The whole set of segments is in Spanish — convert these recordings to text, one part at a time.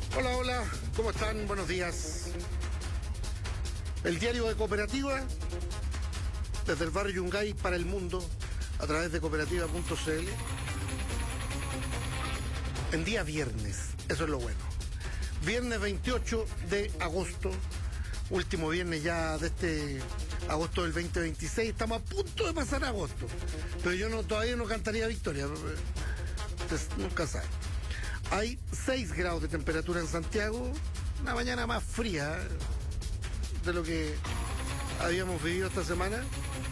Hola, hola, ¿cómo están? Buenos días. El diario de Cooperativa, desde el barrio Yungay para el mundo, a través de cooperativa.cl. En día viernes, eso es lo bueno. Viernes 28 de agosto, último viernes ya de este agosto del 2026. Estamos a punto de pasar agosto, pero yo todavía no cantaría victoria. Usted nunca sabe. Hay 6 grados de temperatura en Santiago, una mañana más fría de lo que habíamos vivido esta semana.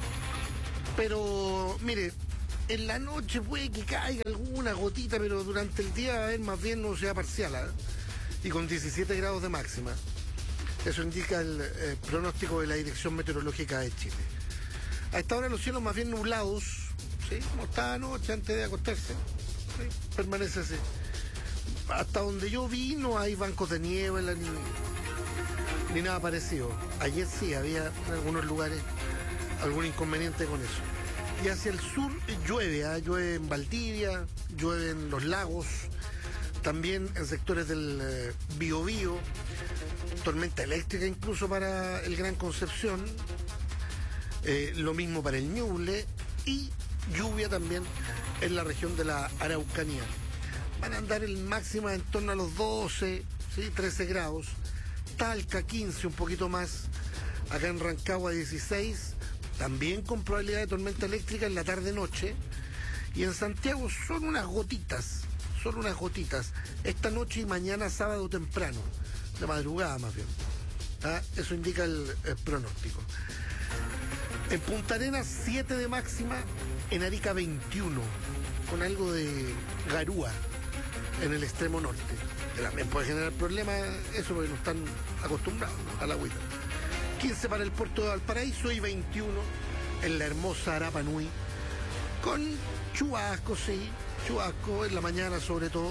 Pero, mire, en la noche puede que caiga alguna gotita, pero durante el día va a haber más bien nubosidad parcial, ¿eh? Y con 17 grados de máxima. Eso indica el pronóstico de la Dirección Meteorológica de Chile. A esta hora los cielos más bien nublados, ¿sí? Como estaba anoche antes de acostarse, ¿sí? Permanece así. Hasta donde yo vi no hay bancos de niebla ni nada parecido. Ayer sí había en algunos lugares algún inconveniente con eso. Y hacia el sur llueve, ¿eh? Llueve en Valdivia, llueve en los lagos, también en sectores del Biobío, tormenta eléctrica incluso para el Gran Concepción, lo mismo para el Ñuble, y lluvia también en la región de la Araucanía. Van a andar el máximo en torno a los 12, ¿sí? 13 grados. Talca 15, un poquito más. Acá en Rancagua 16, también con probabilidad de tormenta eléctrica en la tarde-noche. Y en Santiago son unas gotitas, esta noche y mañana sábado temprano, de madrugada más bien. ¿Ah? Eso indica el pronóstico. En Punta Arenas 7 de máxima, en Arica 21, con algo de garúa en el extremo norte. Que también puede generar problemas eso porque no están acostumbrados, ¿no?, a la agüita. 15 para el puerto de Valparaíso y 21 en la hermosa Arapa Nui, con chubascos, sí, chubascos en la mañana sobre todo.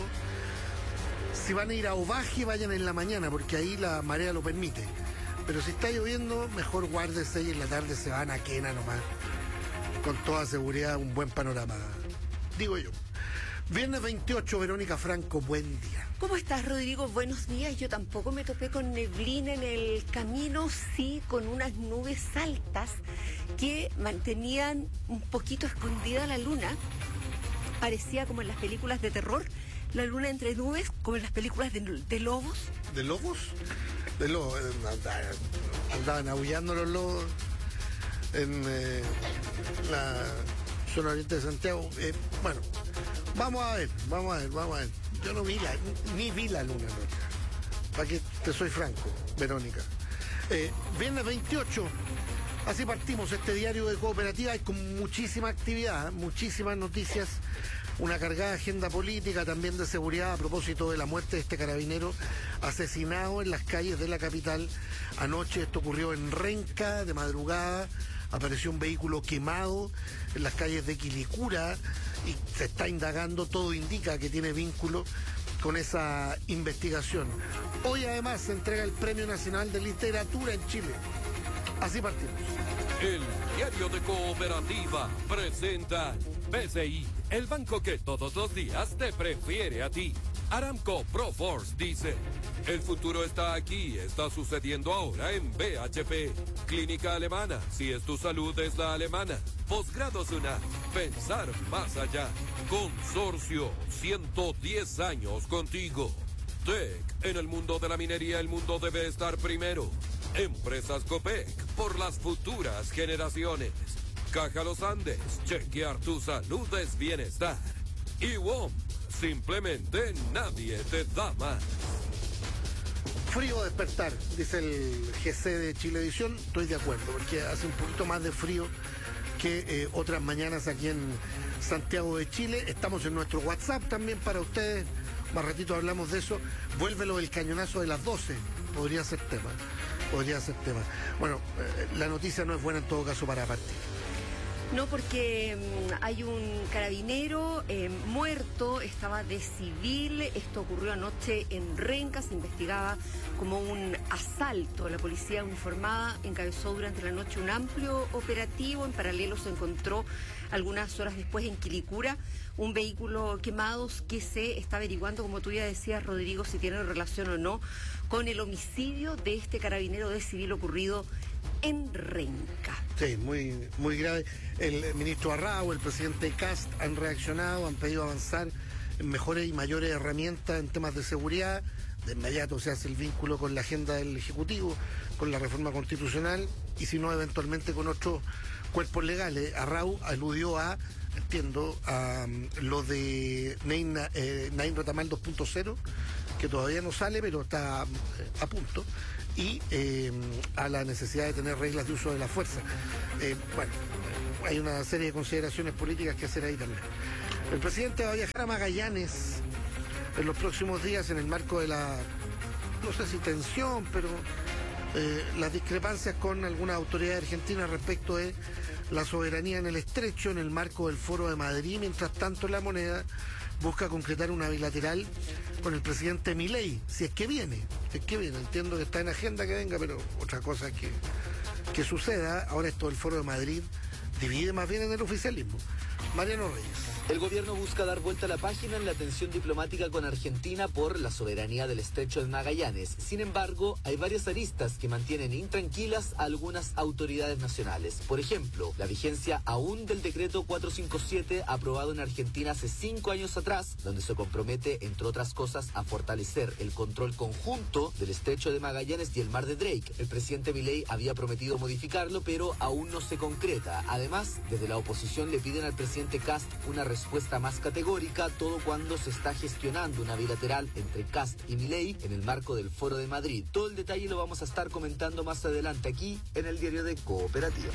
Si van a ir a Ovaje, vayan en la mañana porque ahí la marea lo permite. Pero si está lloviendo, mejor guárdese y en la tarde se van a Quena nomás. Con toda seguridad, un buen panorama, digo yo. Viernes 28, Verónica Franco, buen día. ¿Cómo estás, Rodrigo? Buenos días. Yo tampoco me topé con neblina en el camino, sí con unas nubes altas que mantenían un poquito escondida la luna. Parecía como en las películas de terror, la luna entre nubes, como en las películas de lobos. ¿De lobos? De lobos. Andaban aullando los lobos en la zona oriente de Santiago. Bueno, vamos a ver. Yo no vi ni vi la luna, ¿no? Para que te soy franco, Verónica. Viernes 28, así partimos este diario de Cooperativa. Hay con muchísima actividad, muchísimas noticias, una cargada agenda política, también de seguridad a propósito de la muerte de este carabinero asesinado en las calles de la capital. Anoche esto ocurrió en Renca, de madrugada. Apareció un vehículo quemado en las calles de Quilicura y se está indagando, todo indica que tiene vínculo con esa investigación. Hoy además se entrega el Premio Nacional de Literatura en Chile. Así partimos. El diario de Cooperativa presenta BCI, el banco que todos los días te prefiere a ti. Aramco Proforce dice: el futuro está aquí, está sucediendo ahora en BHP. Clínica Alemana, si es tu salud es la alemana. Posgrados UNA, pensar más allá. Consorcio, 110 años contigo. TEC, en el mundo de la minería el mundo debe estar primero. Empresas Copec, por las futuras generaciones. Caja Los Andes, chequear tu salud es bienestar. Y WOM, simplemente nadie te da más. Frío despertar, dice el GC de Chilevisión. Estoy de acuerdo, porque hace un poquito más de frío que otras mañanas aquí en Santiago de Chile. Estamos en nuestro WhatsApp también para ustedes. Más ratito hablamos de eso. Vuélvelo el cañonazo de las 12. Podría ser tema. Bueno, la noticia no es buena en todo caso para partir. No, porque hay un carabinero muerto, estaba de civil. Esto ocurrió anoche en Renca, se investigaba como un asalto. La policía uniformada encabezó durante la noche un amplio operativo. En paralelo se encontró algunas horas después en Quilicura un vehículo quemado que se está averiguando, como tú ya decías, Rodrigo, si tiene relación o no con el homicidio de este carabinero de civil ocurrido en Renca. Sí, muy, muy grave. El ministro Arrau, el presidente Kast han reaccionado, han pedido avanzar en mejores y mayores herramientas en temas de seguridad. De inmediato se hace el vínculo con la agenda del Ejecutivo, con la reforma constitucional y si no, eventualmente con otros cuerpos legales. Arrau aludió a, entiendo, a lo de Nain Retamal 2.0, que todavía no sale, pero está a punto, y a la necesidad de tener reglas de uso de la fuerza. Bueno, hay una serie de consideraciones políticas que hacer ahí también. El presidente va a viajar a Magallanes en los próximos días en el marco de la, no sé si tensión, pero las discrepancias con algunas autoridades argentinas respecto de la soberanía en el estrecho en el marco del Foro de Madrid. Mientras tanto, La Moneda busca concretar una bilateral con el presidente Milei, si es que viene. Entiendo que está en agenda que venga, pero otra cosa es que suceda. Ahora esto del Foro de Madrid divide más bien en el oficialismo. Mariano Reyes. El gobierno busca dar vuelta a la página en la tensión diplomática con Argentina por la soberanía del estrecho de Magallanes. Sin embargo, hay varias aristas que mantienen intranquilas a algunas autoridades nacionales. Por ejemplo, la vigencia aún del decreto 457 aprobado en Argentina hace 5 años atrás, donde se compromete, entre otras cosas, a fortalecer el control conjunto del estrecho de Magallanes y el mar de Drake. El presidente Milei había prometido modificarlo, pero aún no se concreta. Además, desde la oposición le piden al presidente Kast una respuesta más categórica, todo cuando se está gestionando una bilateral entre Kast y Milei en el marco del Foro de Madrid. Todo el detalle lo vamos a estar comentando más adelante aquí en el diario de Cooperativa.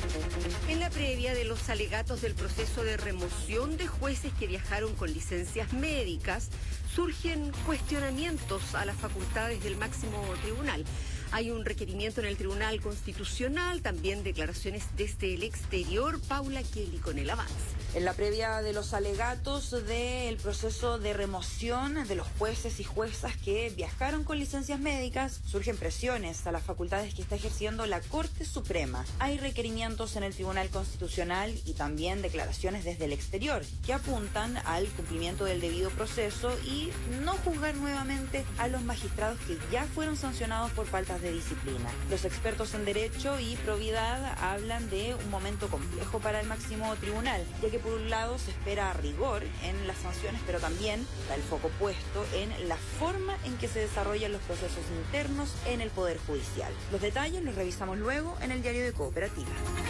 En la previa de los alegatos del proceso de remoción de jueces que viajaron con licencias médicas, surgen cuestionamientos a las facultades del máximo tribunal. Hay un requerimiento en el Tribunal Constitucional, también declaraciones desde el exterior. Paula Kelly con el avance. En la previa de los alegatos del proceso de remoción de los jueces y juezas que viajaron con licencias médicas, surgen presiones a las facultades que está ejerciendo la Corte Suprema. Hay requerimientos en el Tribunal Constitucional y también declaraciones desde el exterior que apuntan al cumplimiento del debido proceso y no juzgar nuevamente a los magistrados que ya fueron sancionados por faltas de disciplina. Los expertos en Derecho y Probidad hablan de un momento complejo para el máximo tribunal, ya que por un lado se espera rigor en las sanciones, pero también está el foco puesto en la forma en que se desarrollan los procesos internos en el Poder Judicial. Los detalles los revisamos luego en el diario de Cooperativa.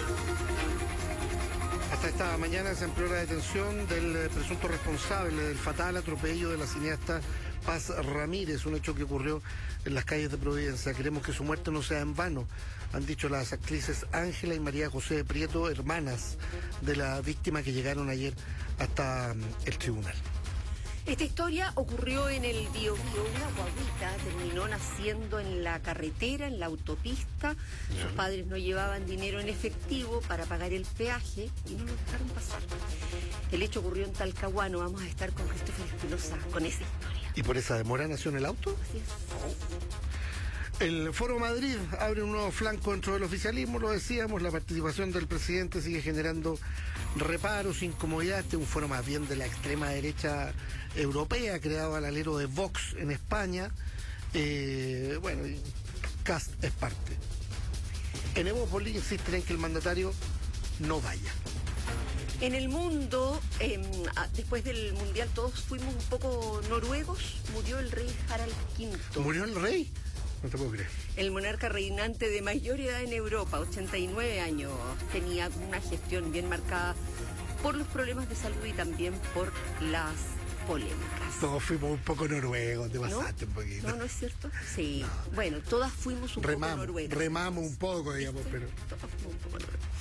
Hasta esta mañana se amplió la detención del presunto responsable del fatal atropello de la cineasta Paz Ramírez, un hecho que ocurrió en las calles de Providencia. Queremos que su muerte no sea en vano, han dicho las actrices Ángela y María José Prieto, hermanas de la víctima, que llegaron ayer hasta el tribunal. Esta historia ocurrió en el Biobío. Una guaguita terminó naciendo en la carretera, en la autopista. Sus padres no llevaban dinero en efectivo para pagar el peaje y no lo dejaron pasar. El hecho ocurrió en Talcahuano. Vamos a estar con Cristóbal Espinosa con esa historia. ¿Y por esa demora nació en el auto? Así es. El Foro Madrid abre un nuevo flanco dentro del oficialismo, lo decíamos. La participación del presidente sigue generando reparos, incomodidad. Este es un foro más bien de la extrema derecha europea, creado al alero de Vox en España. Bueno, Kast es parte. En Evópolis insisten en que el mandatario no vaya. En el mundo, después del Mundial, todos fuimos un poco noruegos. Murió el rey Harald V. ¿Murió el rey? No te puedo creer. El monarca reinante de mayor edad en Europa, 89 años. Tenía una gestión bien marcada por los problemas de salud y también por las polémicas. Todos fuimos un poco noruegos, te pasaste un poquito. No, ¿no es cierto? Sí. No. Bueno, todas fuimos un poco noruegos. Remamos un poco, digamos, pero... Todas fuimos un poco noruegos.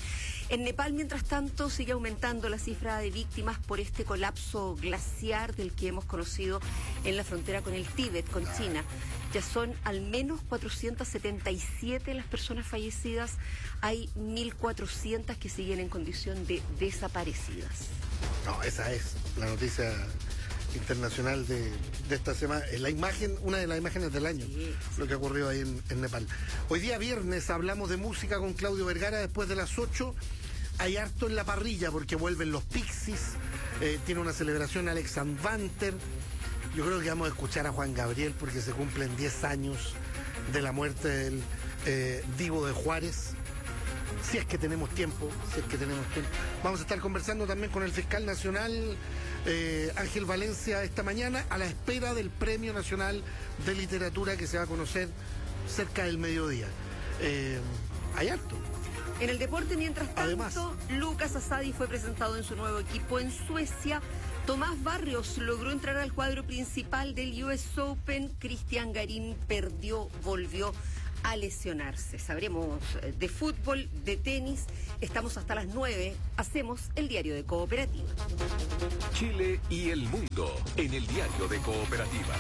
En Nepal, mientras tanto, sigue aumentando la cifra de víctimas por este colapso glaciar del que hemos conocido en la frontera con el Tíbet, con China. Ya son al menos 477 las personas fallecidas. Hay 1.400 que siguen en condición de desaparecidas. No, esa es la noticia internacional de esta semana. La imagen, una de las imágenes del año, sí. Lo que ocurrió ahí en Nepal. Hoy día viernes hablamos de música con Claudio Vergara después de las 8. Hay harto en la parrilla porque vuelven los Pixies, tiene una celebración Alex Banter. Yo creo que vamos a escuchar a Juan Gabriel porque se cumplen 10 años de la muerte del Divo de Juárez. Si es que tenemos tiempo. Vamos a estar conversando también con el fiscal nacional Ángel Valencia esta mañana a la espera del Premio Nacional de Literatura que se va a conocer cerca del mediodía. Hay harto. En el deporte, mientras tanto, además, Lucas Asadi fue presentado en su nuevo equipo en Suecia. Tomás Barrios logró entrar al cuadro principal del US Open. Cristian Garín volvió a lesionarse. Sabremos de fútbol, de tenis. Estamos hasta las 9. Hacemos el diario de Cooperativa. Chile y el mundo en el diario de Cooperativa.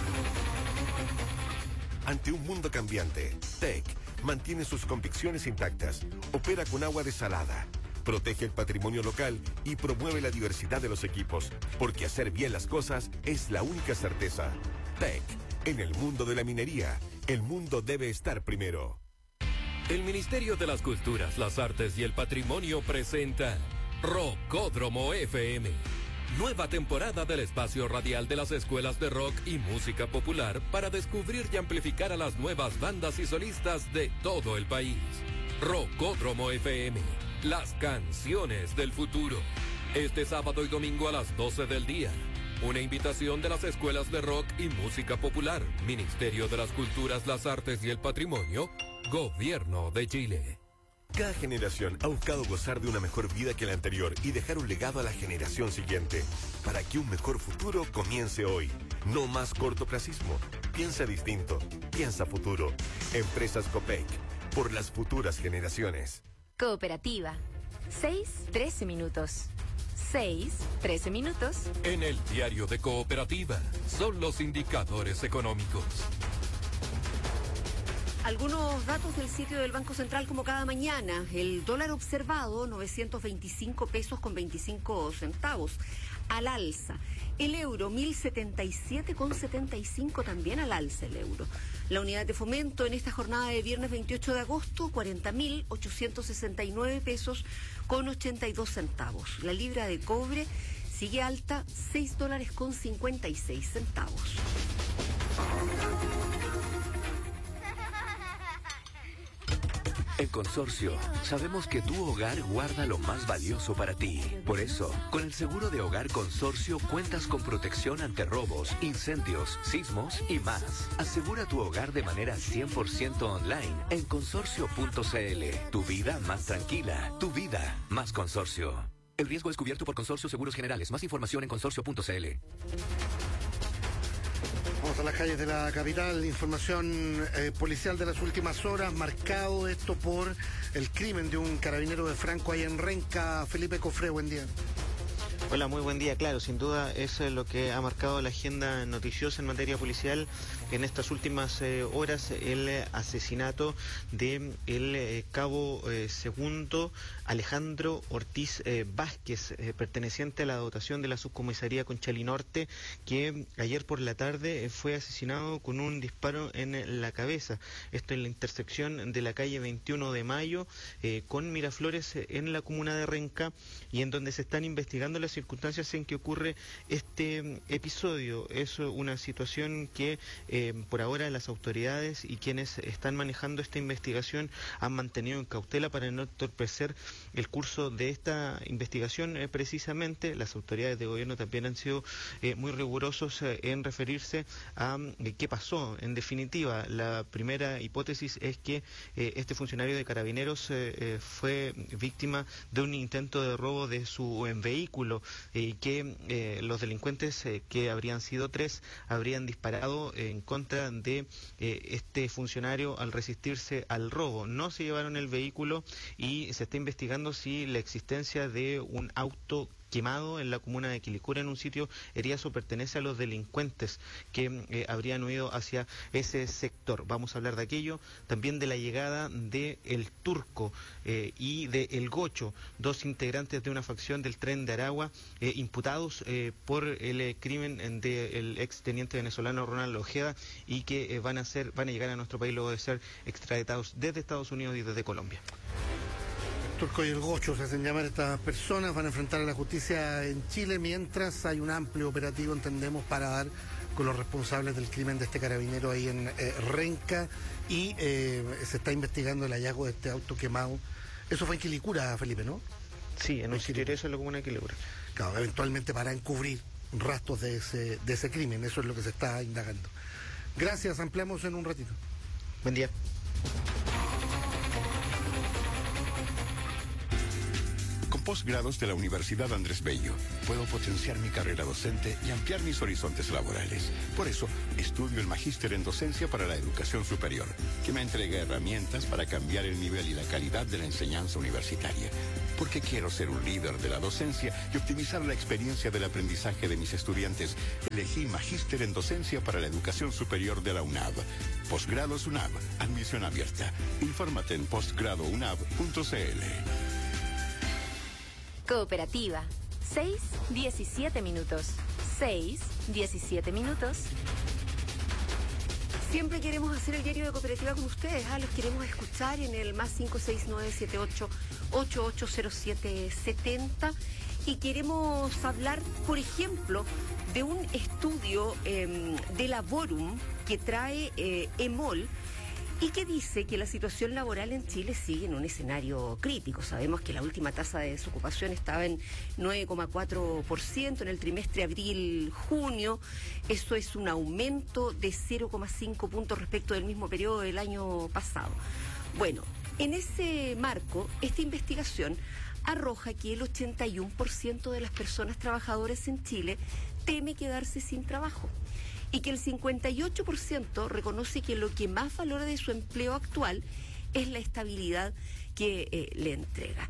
Ante un mundo cambiante, TEC mantiene sus convicciones intactas, opera con agua desalada, protege el patrimonio local y promueve la diversidad de los equipos, porque hacer bien las cosas es la única certeza. TEC, en el mundo de la minería, el mundo debe estar primero. El Ministerio de las Culturas, las Artes y el Patrimonio presenta Rockódromo FM. Nueva temporada del espacio radial de las escuelas de rock y música popular para descubrir y amplificar a las nuevas bandas y solistas de todo el país. Rockódromo FM, las canciones del futuro. Este sábado y domingo a las 12 del día. Una invitación de las escuelas de rock y música popular, Ministerio de las Culturas, las Artes y el Patrimonio, Gobierno de Chile. Cada generación ha buscado gozar de una mejor vida que la anterior y dejar un legado a la generación siguiente. Para que un mejor futuro comience hoy. No más cortoplacismo. Piensa distinto. Piensa futuro. Empresas Copec. Por las futuras generaciones. Cooperativa. 6:13 minutos. 6:13 minutos. En el diario de Cooperativa son los indicadores económicos. Algunos datos del sitio del Banco Central como cada mañana. El dólar observado, 925 pesos con 25 centavos al alza. El euro, 1077,75 también al alza el euro. La unidad de fomento en esta jornada de viernes 28 de agosto, 40.869 pesos con 82 centavos. La libra de cobre sigue alta, $6 con 56 centavos. En Consorcio, sabemos que tu hogar guarda lo más valioso para ti. Por eso, con el seguro de hogar Consorcio cuentas con protección ante robos, incendios, sismos y más. Asegura tu hogar de manera 100% online en consorcio.cl. Tu vida más tranquila, tu vida más Consorcio. El riesgo es cubierto por Consorcio Seguros Generales. Más información en consorcio.cl. Vamos a las calles de la capital, información policial de las últimas horas, marcado esto por el crimen de un carabinero de Franco ahí en Renca. Felipe Cofré, buen día. Hola, muy buen día. Claro, sin duda es lo que ha marcado la agenda noticiosa en materia policial en estas últimas horas, el asesinato de el cabo segundo Alejandro Ortiz Vázquez, perteneciente a la dotación de la subcomisaría Conchalí Norte, que ayer por la tarde fue asesinado con un disparo en la cabeza. Esto en la intersección de la calle 21 de Mayo con Miraflores en la comuna de Renca, y en donde se están investigando las circunstancias en que ocurre este episodio. Es una situación que por ahora las autoridades y quienes están manejando esta investigación han mantenido en cautela para no entorpecer el curso de esta investigación. Precisamente las autoridades de gobierno también han sido muy rigurosos en referirse a qué pasó. En definitiva, la primera hipótesis es que este funcionario de Carabineros fue víctima de un intento de robo de su vehículo. que los delincuentes, que habrían sido 3, habrían disparado en contra de este funcionario al resistirse al robo. No se llevaron el vehículo y se está investigando si la existencia de un auto quemado en la comuna de Quilicura, en un sitio Eriazo, pertenece a los delincuentes que habrían huido hacia ese sector. Vamos a hablar de aquello, también de la llegada de El Turco y de El Gocho, 2 integrantes de una facción del Tren de Aragua, imputados por el crimen del exteniente venezolano Ronald Ojeda, y que van a llegar a nuestro país luego de ser extraditados desde Estados Unidos y desde Colombia. Turco y El Gocho se hacen llamar estas personas, van a enfrentar a la justicia en Chile, mientras hay un amplio operativo, entendemos, para dar con los responsables del crimen de este carabinero ahí en Renca, y se está investigando el hallazgo de este auto quemado. Eso fue en Quilicura, Felipe, ¿no? Sí, en un sitio Eriazo, en la comuna de Quilicura. Claro, eventualmente para encubrir rastros de ese crimen, eso es lo que se está indagando. Gracias, ampliamos en un ratito. Buen día. Con posgrados de la Universidad Andrés Bello, puedo potenciar mi carrera docente y ampliar mis horizontes laborales. Por eso, estudio el Magíster en Docencia para la Educación Superior, que me entrega herramientas para cambiar el nivel y la calidad de la enseñanza universitaria. Porque quiero ser un líder de la docencia y optimizar la experiencia del aprendizaje de mis estudiantes, elegí Magíster en Docencia para la Educación Superior de la UNAV. Posgrados UNAV, admisión abierta. Infórmate en postgradounab.cl. Cooperativa. 6:17 minutos. 6:17 minutos. Siempre queremos hacer el diario de Cooperativa con ustedes, los queremos escuchar en el más 56978880770, y queremos hablar, por ejemplo, de un estudio de Laborum que trae EMOL, y que dice que la situación laboral en Chile sigue en un escenario crítico. Sabemos que la última tasa de desocupación estaba en 9,4% en el trimestre abril-junio. Eso es un aumento de 0,5 puntos respecto del mismo periodo del año pasado. Bueno, en ese marco, esta investigación arroja que el 81% de las personas trabajadoras en Chile teme quedarse sin trabajo, y que el 58% reconoce que lo que más valora de su empleo actual es la estabilidad que le entrega.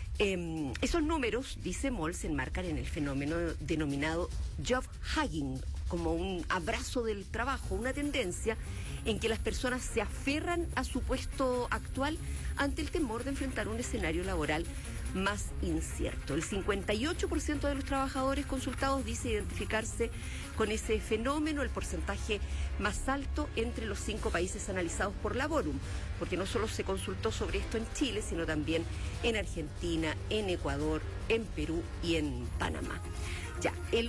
Esos números, dice Moll, se enmarcan en el fenómeno denominado job hugging, como un abrazo del trabajo, una tendencia en que las personas se aferran a su puesto actual ante el temor de enfrentar un escenario laboral más incierto. El 58% de los trabajadores consultados dice identificarse con ese fenómeno, el porcentaje más alto entre los 5 países analizados por Laborum, porque no solo se consultó sobre esto en Chile, sino también en Argentina, en Ecuador, en Perú y en Panamá. Ya, el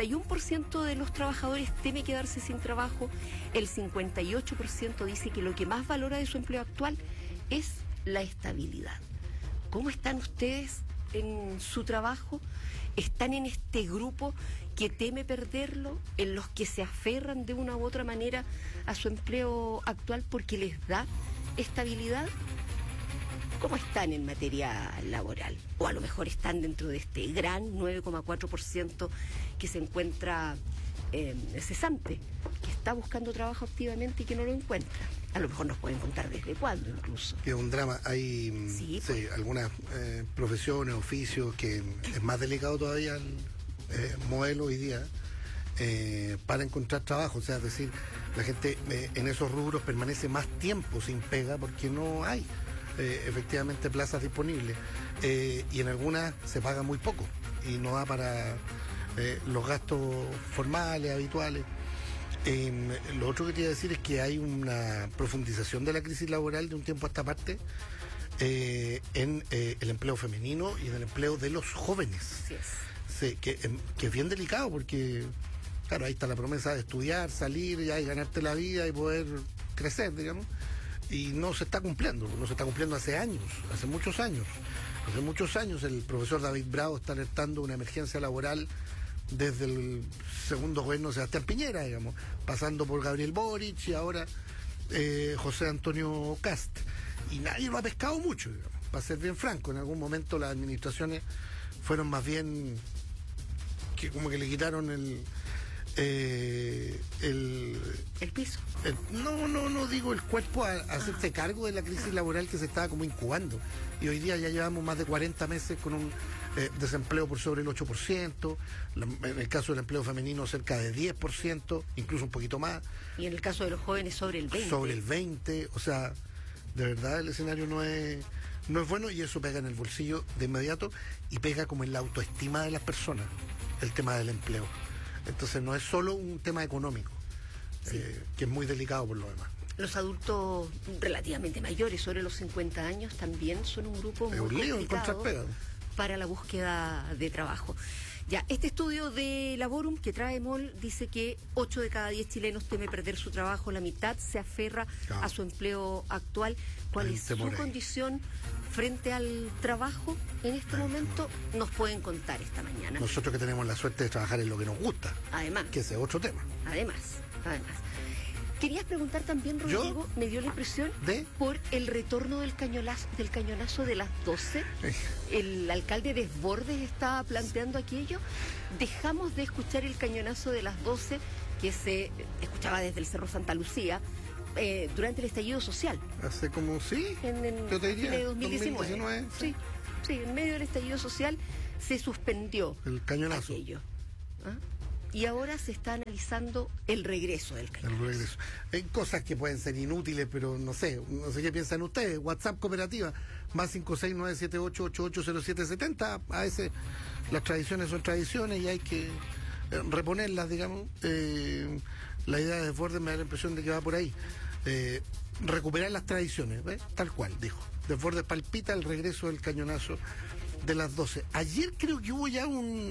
81% de los trabajadores teme quedarse sin trabajo, el 58% dice que lo que más valora de su empleo actual es la estabilidad. ¿Cómo están ustedes en su trabajo? ¿Están en este grupo que teme perderlo, en los que se aferran de una u otra manera a su empleo actual porque les da estabilidad? ¿Cómo están en materia laboral? O a lo mejor están dentro de este gran 9,4% que se encuentra cesante, que está buscando trabajo activamente y que no lo encuentra. A lo mejor nos pueden contar desde cuándo incluso. Es un drama. Hay algunas profesiones, oficios que es más delicado todavía el modelo hoy día para encontrar trabajo. O sea, es decir, la gente en esos rubros permanece más tiempo sin pega porque no hay efectivamente plazas disponibles. Y en algunas se paga muy poco y no da para los gastos formales, habituales. Lo otro que quería decir es que hay una profundización de la crisis laboral de un tiempo a esta parte en el empleo femenino y en el empleo de los jóvenes. Así es. Sí, que es bien delicado porque, claro, ahí está la promesa de estudiar, salir y ganarte la vida y poder crecer, digamos, y no se está cumpliendo hace años, hace muchos años. Hace muchos años el profesor David Bravo está alertando una emergencia laboral desde el segundo gobierno de Sebastián Piñera, digamos, pasando por Gabriel Boric y ahora José Antonio Kast. Y nadie lo ha pescado mucho, digamos, para ser bien franco. En algún momento las administraciones fueron más bien que como que le quitaron el piso. No digo el cuerpo a hacerse cargo de la crisis laboral que se estaba como incubando. Y hoy día ya llevamos más de 40 meses con un desempleo por sobre el 8%, en el caso del empleo femenino cerca de 10%, incluso un poquito más. Y en el caso de los jóvenes sobre el 20%. Sobre el 20%, o sea, de verdad el escenario no es bueno, y eso pega en el bolsillo de inmediato y pega como en la autoestima de las personas, el tema del empleo. Entonces no es solo un tema económico, sí, que es muy delicado por lo demás. Los adultos relativamente mayores, sobre los 50 años, también son un grupo muy complicado para la búsqueda de trabajo. Ya, este estudio de Laborum que trae MOL dice que 8 de cada 10 chilenos teme perder su trabajo, la mitad se aferra a su empleo actual. ¿Cuál es su condición frente al trabajo en este momento? Nos pueden contar esta mañana. Nosotros que tenemos la suerte de trabajar en lo que nos gusta. Además. Que ese es otro tema. Además. Querías preguntar también, Rodrigo, me dio la impresión por el retorno del cañonazo de las 12. El alcalde Desbordes estaba planteando aquello. Dejamos de escuchar el cañonazo de las 12 que se escuchaba desde el Cerro Santa Lucía durante el estallido social. Hace como, yo te diría, 2019. Sí, en medio del estallido social se suspendió el cañonazo. Aquello. Y ahora se está analizando el regreso del cañonazo. El regreso. Hay cosas que pueden ser inútiles, pero no sé qué piensan ustedes. WhatsApp Cooperativa, más 56978880770. A veces las tradiciones son tradiciones y hay que reponerlas, digamos. La idea de Desbordes me da la impresión de que va por ahí. Recuperar las tradiciones, ¿ves? Tal cual, dijo. Desbordes palpita el regreso del cañonazo de las 12. Ayer creo que hubo ya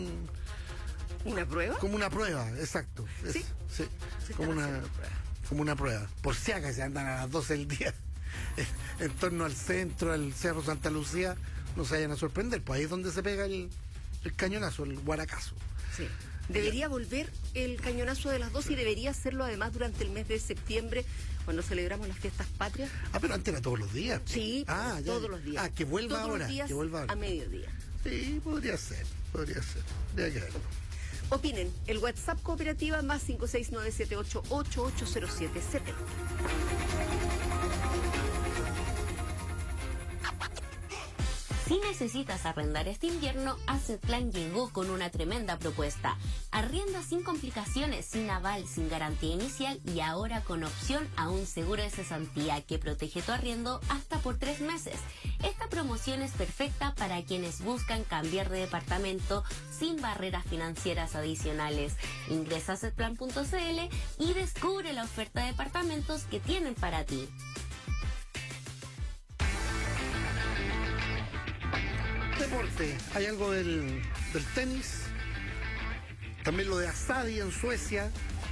¿una prueba? Como una prueba, exacto. Sí. Como una prueba. Por si acaso se andan a las 12 del día en torno al centro, al Cerro Santa Lucía, no se vayan a sorprender. Pues ahí es donde se pega el cañonazo, el guaracazo. Sí. Debería volver el cañonazo de las 12 y debería hacerlo además durante el mes de septiembre, cuando celebramos las fiestas patrias. Pero antes era todos los días. Sí, todos los días. Que vuelva todos ahora. Los días que vuelva ahora. A mediodía. Sí, podría ser. Habría que verlo. Opinen, el WhatsApp Cooperativa más 56978880770. Si necesitas arrendar este invierno, Assetplan llegó con una tremenda propuesta. Arrienda sin complicaciones, sin aval, sin garantía inicial y ahora con opción a un seguro de cesantía que protege tu arriendo hasta por 3 meses. Esta promoción es perfecta para quienes buscan cambiar de departamento sin barreras financieras adicionales. Ingresa a assetplan.cl y descubre la oferta de departamentos que tienen para ti. Deporte, hay algo del tenis, también lo de Asadi en Suecia,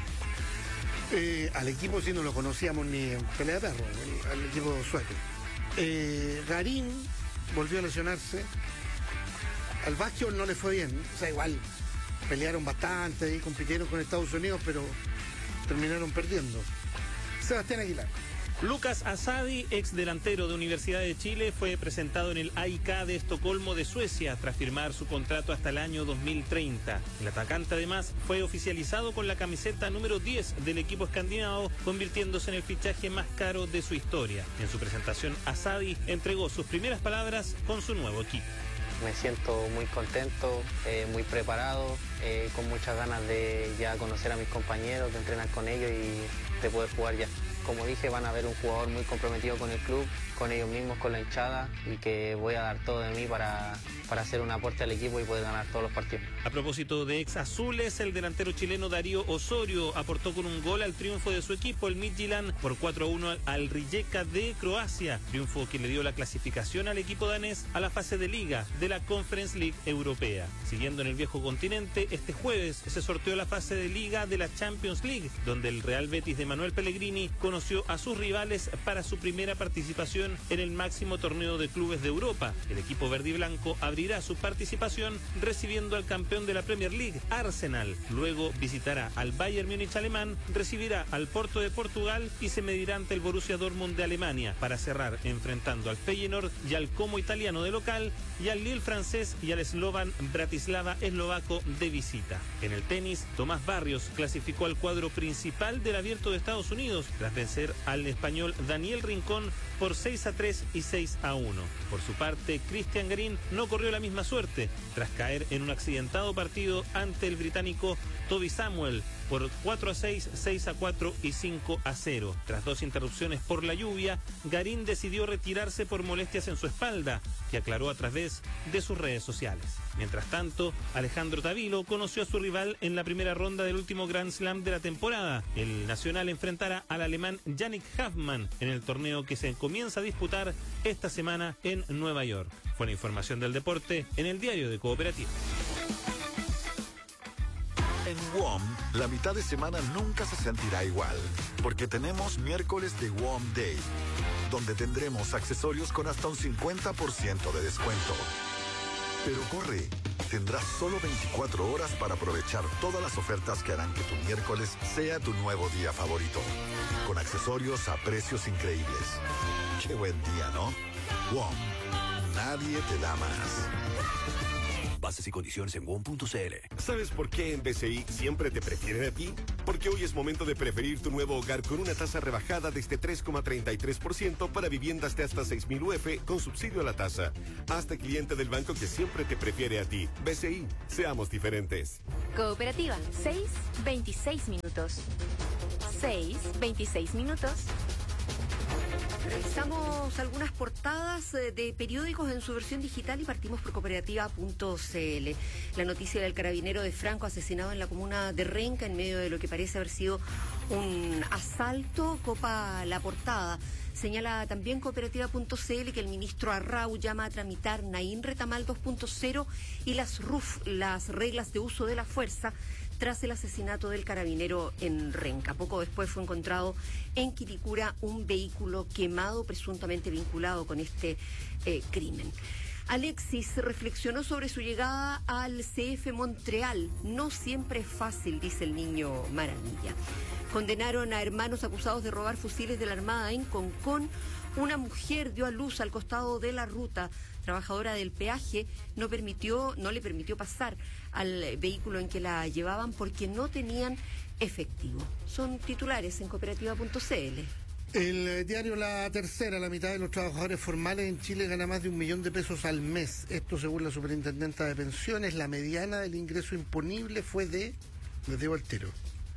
al equipo si no lo conocíamos ni en pelea de perro, al equipo sueco. Garín volvió a lesionarse, al básquet no le fue bien, o sea, igual pelearon bastante y compitieron con Estados Unidos, pero terminaron perdiendo. Sebastián Aguilar. Lucas Asadi, ex delantero de Universidad de Chile, fue presentado en el AIK de Estocolmo de Suecia tras firmar su contrato hasta el año 2030. El atacante además fue oficializado con la camiseta número 10 del equipo escandinavo, convirtiéndose en el fichaje más caro de su historia. En su presentación, Asadi entregó sus primeras palabras con su nuevo equipo. Me siento muy contento, muy preparado, con muchas ganas de ya conocer a mis compañeros, de entrenar con ellos y de poder jugar ya. Como dije, van a ver un jugador muy comprometido con el club, con ellos mismos, con la hinchada, y que voy a dar todo de mí para hacer un aporte al equipo y poder ganar todos los partidos. A propósito de ex azules, el delantero chileno Darío Osorio aportó con un gol al triunfo de su equipo, el Midtjylland, por 4-1 al Rijeka de Croacia, triunfo que le dio la clasificación al equipo danés a la fase de liga de la Conference League Europea. Siguiendo en el viejo continente, este jueves se sorteó la fase de liga de la Champions League, donde el Real Betis de Manuel Pellegrini conoció a sus rivales para su primera participación participación en el máximo torneo de clubes de Europa. El equipo verde y blanco abrirá su participación recibiendo al campeón de la Premier League, Arsenal. Luego visitará al Bayern Múnich alemán, recibirá al Porto de Portugal y se medirá ante el Borussia Dortmund de Alemania, para cerrar enfrentando al Feyenoord y al Como italiano de local, y al Lille francés y al Slovan Bratislava eslovaco de visita. En el tenis, Tomás Barrios clasificó al cuadro principal del Abierto de Estados Unidos tras vencer al español Daniel Rincón por 6-3 y 6-1. Por su parte, Christian Garín no corrió la misma suerte tras caer en un accidentado partido ante el británico Toby Samuel por 4-6, 6-4 y 5-0. Tras 2 interrupciones por la lluvia, Garín decidió retirarse por molestias en su espalda, que aclaró a través de sus redes sociales. Mientras tanto, Alejandro Tavilo conoció a su rival en la primera ronda del último Grand Slam de la temporada. El nacional enfrentará al alemán Yannick Hoffmann en el torneo que se comienza a disputar esta semana en Nueva York. Fue la información del deporte en el Diario de Cooperativa. En WOM, la mitad de semana nunca se sentirá igual, porque tenemos miércoles de WOM Day, donde tendremos accesorios con hasta un 50% de descuento. Pero corre, tendrás solo 24 horas para aprovechar todas las ofertas que harán que tu miércoles sea tu nuevo día favorito, con accesorios a precios increíbles. Qué buen día, ¿no? WOM, nadie te da más. Bases y condiciones en WOM.cl. ¿Sabes por qué en BCI siempre te prefieren a ti? Porque hoy es momento de preferir tu nuevo hogar con una tasa rebajada desde 3,33% para viviendas de hasta 6.000 UF con subsidio a la tasa. Hazte cliente del banco que siempre te prefiere a ti. BCI, seamos diferentes. Cooperativa, 6:26 minutos. 6:26 minutos. Revisamos algunas portadas de periódicos en su versión digital y partimos por cooperativa.cl. La noticia del carabinero de Franco asesinado en la comuna de Renca en medio de lo que parece haber sido un asalto copa la portada. Señala también cooperativa.cl que el ministro Arrau llama a tramitar Naín Retamal 2.0 y las RUF, las reglas de uso de la fuerza, tras el asesinato del carabinero en Renca. Poco después fue encontrado en Quilicura un vehículo quemado, presuntamente vinculado con este crimen. Alexis reflexionó sobre su llegada al CF Montreal. No siempre es fácil, dice el niño maravilla. Condenaron a hermanos acusados de robar fusiles de la Armada en Concón. Una mujer dio a luz al costado de la ruta. Trabajadora del peaje no le permitió pasar al vehículo en que la llevaban porque no tenían efectivo. Son titulares en cooperativa.cl. El diario La Tercera, la mitad de los trabajadores formales en Chile gana más de 1 millón de pesos al mes. Esto según la superintendenta de pensiones. La mediana del ingreso imponible fue de, les digo al tiro,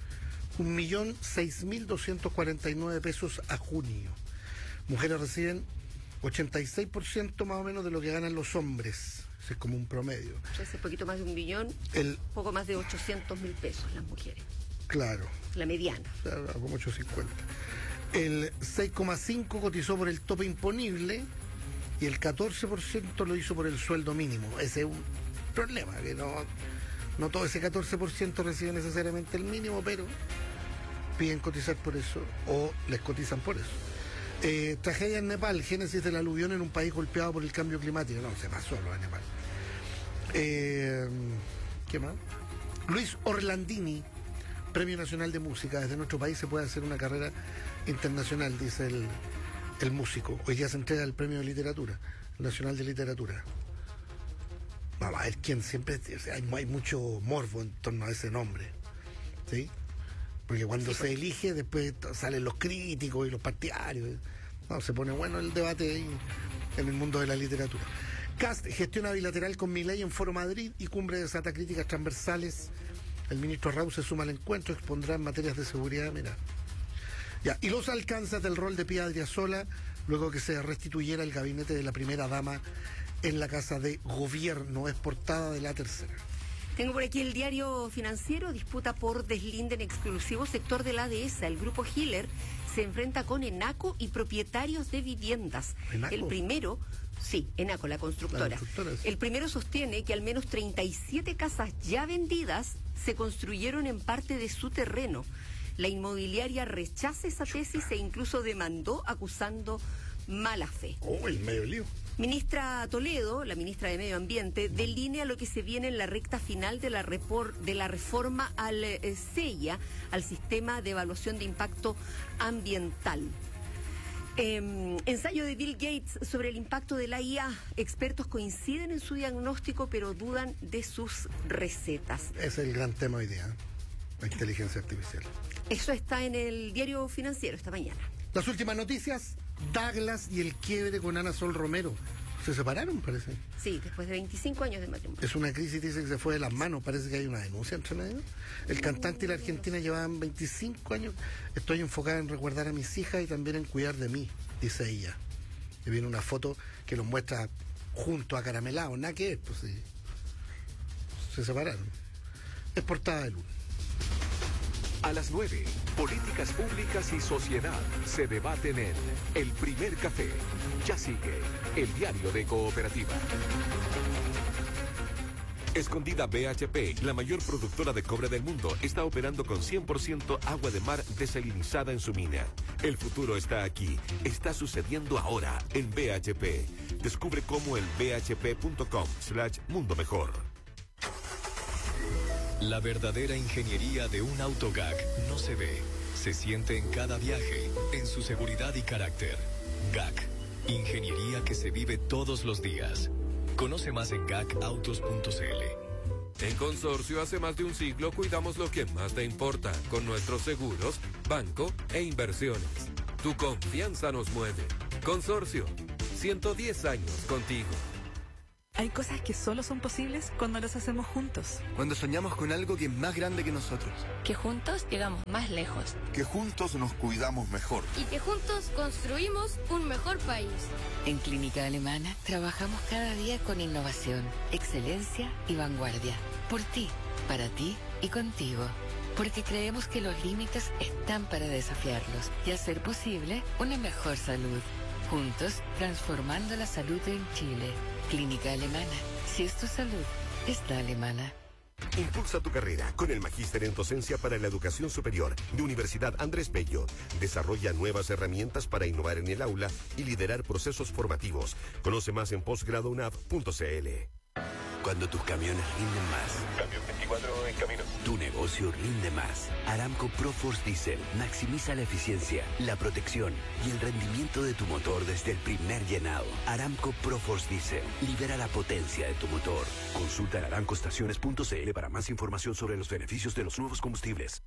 1.006.249 pesos a junio. Mujeres reciben 86% más o menos de lo que ganan los hombres. Ese es como un promedio. Es un poquito más de 1 millón, poco más de 800.000 pesos las mujeres. Claro. La mediana. O sea, como 850. El 6,5% cotizó por el tope imponible y el 14% lo hizo por el sueldo mínimo. Ese es un problema, que no todo ese 14% recibe necesariamente el mínimo, pero piden cotizar por eso o les cotizan por eso. Tragedia en Nepal, génesis del aluvión en un país golpeado por el cambio climático. No, se pasó lo de Nepal. ¿Qué más? Luis Orlandini, Premio Nacional de Música. Desde nuestro país se puede hacer una carrera internacional, dice el músico. Hoy día se entrega el Premio de Literatura, Nacional de Literatura. Vamos a ver quién siempre... O sea, hay mucho morbo en torno a ese nombre, ¿sí? Porque cuando se elige, después salen los críticos y los partidarios. No, se pone bueno el debate ahí en el mundo de la literatura. Kast gestiona bilateral con Milei en Foro Madrid y cumbre desata críticas transversales. El ministro Arrau se suma al encuentro, expondrá en materias de seguridad. Mira. Ya. Y los alcances del rol de Pía Adriasola, luego que se restituyera el gabinete de la primera dama en la Casa de Gobierno. Es portada de La Tercera. Tengo por aquí el diario financiero, disputa por deslinde en exclusivo sector de la ADS. El grupo Hiller se enfrenta con Enaco y propietarios de viviendas. ¿Enaco? El primero, sí, Enaco, la constructora. Sí. El primero sostiene que al menos 37 casas ya vendidas se construyeron en parte de su terreno. La inmobiliaria rechaza esa tesis e incluso demandó acusando mala fe. El medio lío. Ministra Toledo, la ministra de Medio Ambiente, delinea lo que se viene en la recta final de la reforma al SEIA, al Sistema de Evaluación de Impacto Ambiental. Ensayo de Bill Gates sobre el impacto de la IA. Expertos coinciden en su diagnóstico, pero dudan de sus recetas. Ese es el gran tema hoy día, la inteligencia artificial. Eso está en el Diario Financiero esta mañana. Las últimas noticias, Douglas y el quiebre con Ana Sol Romero. Se separaron, parece. Sí, después de 25 años de matrimonio. Es una crisis, dice, que se fue de las manos. Parece que hay una denuncia entre medio. El cantante y la argentina llevaban 25 años. Estoy enfocada en recordar a mis hijas y también en cuidar de mí, dice ella. Y viene una foto que los muestra juntos, acaramelados. Nada que es, pues sí. Se separaron. Es portada de lunes. A las 9, políticas públicas y sociedad se debaten en El Primer Café. Ya sigue el diario de Cooperativa. Escondida BHP, la mayor productora de cobre del mundo, está operando con 100% agua de mar desalinizada en su mina. El futuro está aquí, está sucediendo ahora en BHP. Descubre cómo en bhp.com/mundo mejor. La verdadera ingeniería de un autogag no se ve, se siente en cada viaje, en su seguridad y carácter. GAC, ingeniería que se vive todos los días. Conoce más en gacautos.cl. En Consorcio, hace más de un siglo, cuidamos lo que más te importa con nuestros seguros, banco e inversiones. Tu confianza nos mueve. Consorcio, 110 años contigo. Hay cosas que solo son posibles cuando las hacemos juntos. Cuando soñamos con algo que es más grande que nosotros. Que juntos llegamos más lejos. Que juntos nos cuidamos mejor. Y que juntos construimos un mejor país. En Clínica Alemana trabajamos cada día con innovación, excelencia y vanguardia. Por ti, para ti y contigo. Porque creemos que los límites están para desafiarlos y hacer posible una mejor salud. Juntos, transformando la salud en Chile. Clínica Alemana. Si es tu salud, está alemana. Impulsa tu carrera con el Magíster en Docencia para la Educación Superior de Universidad Andrés Bello. Desarrolla nuevas herramientas para innovar en el aula y liderar procesos formativos. Conoce más en postgradounab.cl. Cuando tus camiones rinden más. Camión 24 en camino. Tu negocio rinde más. Aramco ProForce Diesel maximiza la eficiencia, la protección y el rendimiento de tu motor desde el primer llenado. Aramco ProForce Diesel libera la potencia de tu motor. Consulta en aramcoestaciones.cl para más información sobre los beneficios de los nuevos combustibles.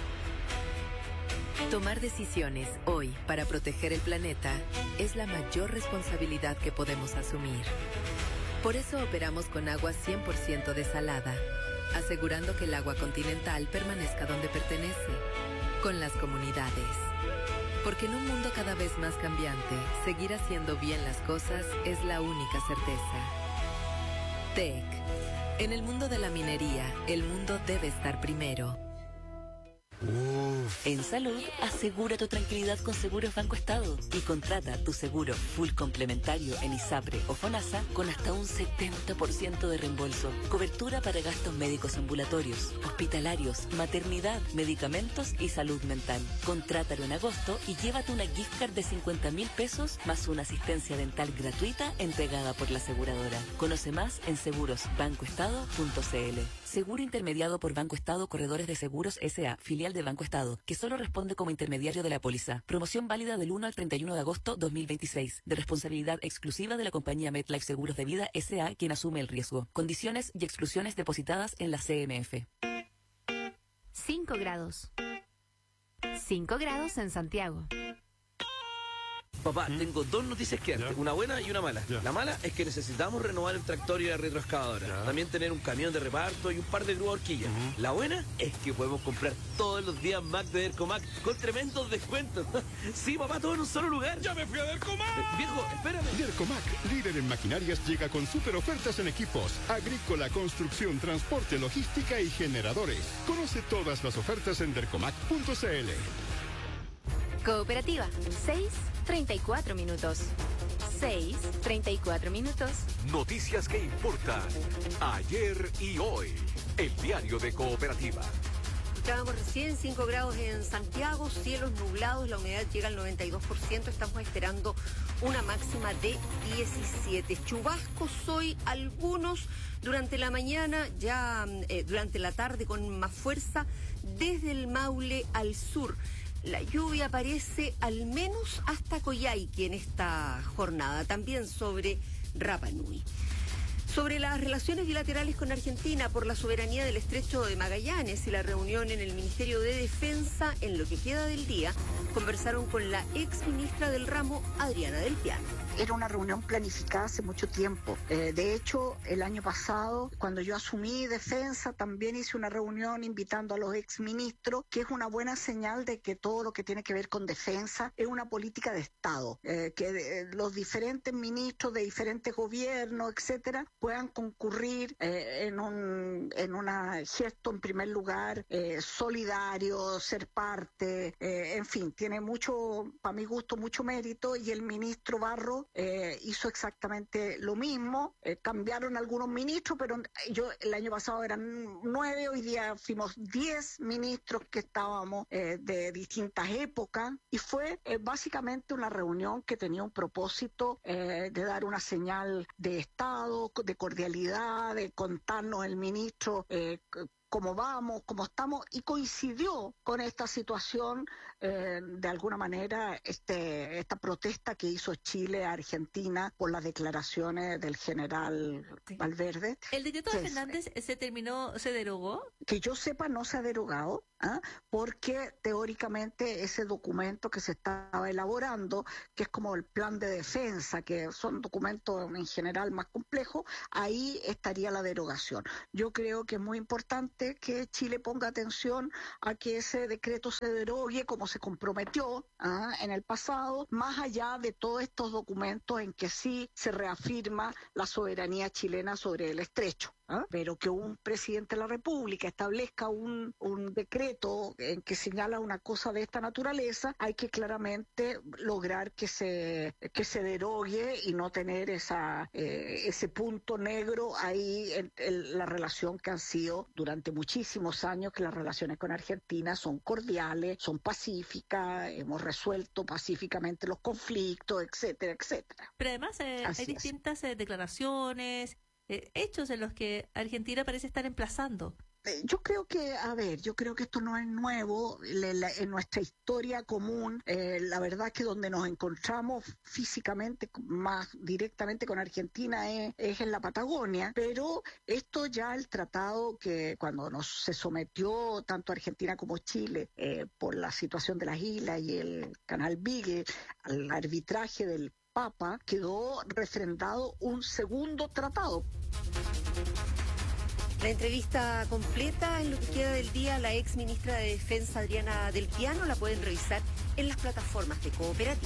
Tomar decisiones hoy para proteger el planeta es la mayor responsabilidad que podemos asumir. Por eso operamos con agua 100% desalada, asegurando que el agua continental permanezca donde pertenece, con las comunidades. Porque en un mundo cada vez más cambiante, seguir haciendo bien las cosas es la única certeza. TEC. En el mundo de la minería, el mundo debe estar primero. En salud, asegura tu tranquilidad con Seguros Banco Estado y contrata tu seguro full complementario en ISAPRE o FONASA con hasta un 70% de reembolso. Cobertura para gastos médicos ambulatorios, hospitalarios, maternidad, medicamentos y salud mental. Contrátalo en agosto y llévate una gift card de 50.000 pesos más una asistencia dental gratuita entregada por la aseguradora. Conoce más en segurosbancoestado.cl. Seguro intermediado por Banco Estado Corredores de Seguros S.A., filial de Banco Estado, que solo responde como intermediario de la póliza. Promoción válida del 1 al 31 de agosto 2026, de responsabilidad exclusiva de la compañía MetLife Seguros de Vida S.A., quien asume el riesgo. Condiciones y exclusiones depositadas en la CMF. 5 grados. 5 grados en Santiago. Papá, tengo dos noticias que darte, una buena y una mala. La mala es que necesitamos renovar el tractor y la retroexcavadora. También tener un camión de reparto y un par de grúas horquillas. La buena es que podemos comprar todos los días Mac de Dercomac con tremendos descuentos. Sí, papá, todo en un solo lugar. ¡Ya me fui a Dercomac! Viejo, espérame. Dercomac, líder en maquinarias, llega con super ofertas en equipos, agrícola, construcción, transporte, logística y generadores. Conoce todas las ofertas en dercomac.cl. Cooperativa, 6:34 minutos. 6:34 minutos. Noticias que importan ayer y hoy. El diario de Cooperativa. registrábamos recién 5 grados en Santiago, cielos nublados, la humedad llega al 92%, estamos esperando una máxima de 17. Chubascos hoy, algunos durante la mañana, ya durante la tarde con más fuerza, desde el Maule al sur. La lluvia aparece al menos hasta Coyhaique en esta jornada, también sobre Rapa Nui. Sobre las relaciones bilaterales con Argentina por la soberanía del Estrecho de Magallanes y la reunión en el Ministerio de Defensa, en lo que queda del día, conversaron con la ex ministra del ramo, Adriana del Piano. Era una reunión planificada hace mucho tiempo. De hecho, el año pasado, cuando yo asumí Defensa, también hice una reunión invitando a los exministros, que es una buena señal de que todo lo que tiene que ver con defensa es una política de Estado, que los diferentes ministros de diferentes gobiernos, etcétera, puedan concurrir en un gesto, en primer lugar, solidario, ser parte, en fin, tiene mucho, para mi gusto, mucho mérito, y el ministro Barro hizo exactamente lo mismo. Cambiaron algunos ministros, pero el año pasado eran 9, hoy día fuimos 10 ministros que estábamos de distintas épocas, y fue básicamente una reunión que tenía un propósito de dar una señal de Estado, de cordialidad, de contarnos el ministro cómo vamos, cómo estamos, y coincidió con esta situación, de alguna manera, esta protesta que hizo Chile a Argentina por las declaraciones del general Valverde. ¿El decreto de Fernández se derogó? Que yo sepa, no se ha derogado, porque teóricamente ese documento que se estaba elaborando, que es como el plan de defensa, que son documentos en general más complejos, ahí estaría la derogación. Yo creo que es muy importante que Chile ponga atención a que ese decreto se derogue como se comprometió en el pasado, más allá de todos estos documentos en que sí se reafirma la soberanía chilena sobre el estrecho. Pero que un presidente de la República establezca un decreto en que señala una cosa de esta naturaleza, hay que claramente lograr que se derogue y no tener ese punto negro ahí en la relación que han sido durante muchísimos años, que las relaciones con Argentina son cordiales, son pacíficas, hemos resuelto pacíficamente los conflictos, etcétera, etcétera. Pero además hay distintas declaraciones, hechos en los que Argentina parece estar emplazando. Yo creo que esto no es nuevo en nuestra historia común. La verdad es que donde nos encontramos físicamente más directamente con Argentina es en la Patagonia, pero esto ya el tratado que cuando se sometió tanto Argentina como Chile por la situación de las islas y el canal Beagle al arbitraje del Papa, quedó refrendado un segundo tratado. La entrevista completa en lo que queda del día, la ex ministra de Defensa Adriana del Piano, la pueden revisar en las plataformas de Cooperativa.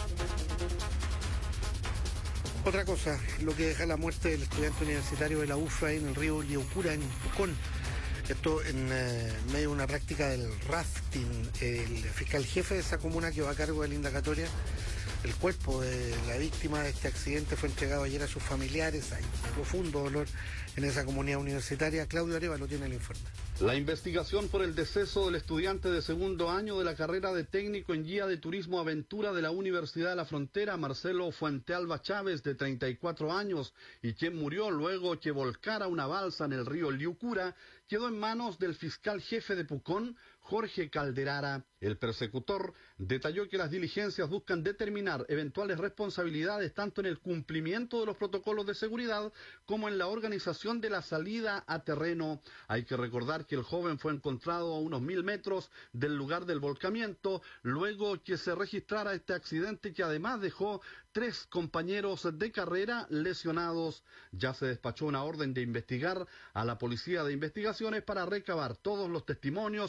Otra cosa, lo que deja la muerte del estudiante universitario de la UFRA en el río Liucura, en Pucón. Esto en medio de una práctica del rafting. El fiscal jefe de esa comuna, que va a cargo de la indagatoria, el cuerpo de la víctima de este accidente fue entregado ayer a sus familiares. Hay profundo dolor en esa comunidad universitaria. Claudio Arevalo tiene el informe. La investigación por el deceso del estudiante de segundo año de la carrera de técnico en guía de turismo aventura de la Universidad de la Frontera, Marcelo Fuentealba Chávez, de 34 años, y quien murió luego que volcara una balsa en el río Liucura, quedó en manos del fiscal jefe de Pucón, Jorge Calderara. El persecutor detalló que las diligencias buscan determinar eventuales responsabilidades tanto en el cumplimiento de los protocolos de seguridad como en la organización de la salida a terreno. Hay que recordar que el joven fue encontrado a unos 1000 metros del lugar del volcamiento, luego que se registrara este accidente que además dejó 3 compañeros de carrera lesionados. Ya se despachó una orden de investigar a la Policía de Investigaciones para recabar todos los testimonios y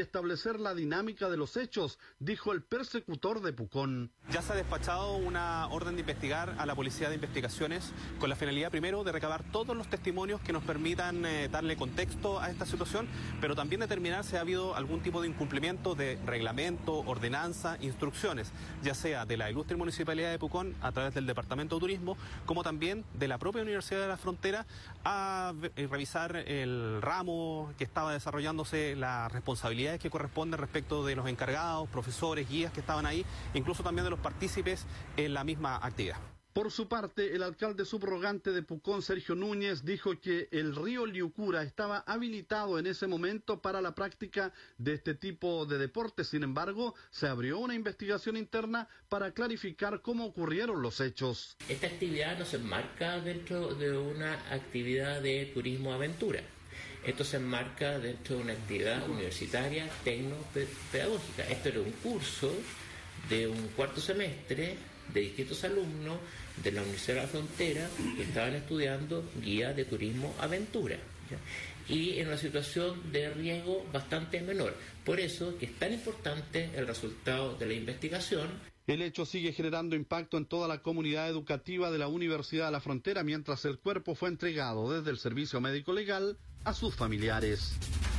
establecer la dinámica de los hechos, dijo el persecutor de Pucón. Ya se ha despachado una orden de investigar a la Policía de Investigaciones con la finalidad primero de recabar todos los testimonios que nos permitan darle contexto a esta situación, pero también determinar si ha habido algún tipo de incumplimiento de reglamento, ordenanza, instrucciones, ya sea de la ilustre Municipalidad de Pucón a través del Departamento de Turismo, como también de la propia Universidad de la Frontera, a revisar el ramo que estaba desarrollándose, las responsabilidades que corresponden respecto de los encargados, profesores, guías que estaban ahí, incluso también de los partícipes en la misma actividad. Por su parte, el alcalde subrogante de Pucón, Sergio Núñez, dijo que el río Liucura estaba habilitado en ese momento para la práctica de este tipo de deportes. Sin embargo, se abrió una investigación interna para clarificar cómo ocurrieron los hechos. Esta actividad no se enmarca dentro de una actividad de turismo aventura. Esto se enmarca dentro de una actividad universitaria tecno-pedagógica. Esto era un curso de un cuarto semestre de distintos alumnos de la Universidad de la Frontera que estaban estudiando guía de turismo aventura, ¿ya? Y en una situación de riesgo bastante menor. Por eso que es tan importante el resultado de la investigación. El hecho sigue generando impacto en toda la comunidad educativa de la Universidad de la Frontera, mientras el cuerpo fue entregado desde el Servicio Médico Legal a sus familiares.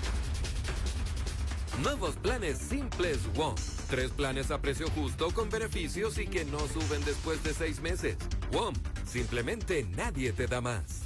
Nuevos planes simples WOM. 3 planes a precio justo con beneficios y que no suben después de 6 meses. WOM, simplemente nadie te da más.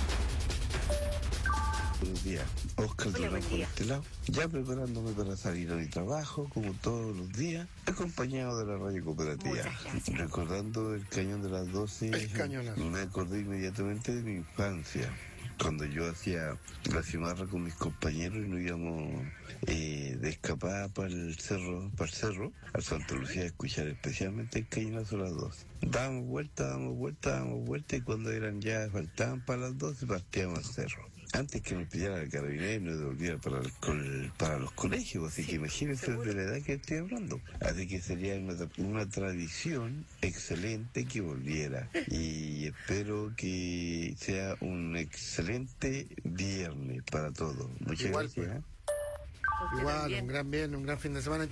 Buenos días, Oscar Durán por este lado. Ya preparándome para salir a mi trabajo, como todos los días, acompañado de la radio cooperativa. Recordando el cañón de las 12, me acordé inmediatamente de mi infancia. Cuando yo hacía la cimarra con mis compañeros y nos íbamos de escapada para el cerro, a Santa Lucía, a escuchar especialmente el cañonazo a las 12. Dábamos vuelta, y cuando eran ya, faltaban para las 12, partíamos al cerro. Antes que nos pillara el carabinero y nos devolviera para los colegios, así que imagínense de la edad que estoy hablando. Así que sería una tradición excelente que volviera. Y espero que sea un excelente viernes para todos. Muchas gracias. Igual, un gran fin de semana.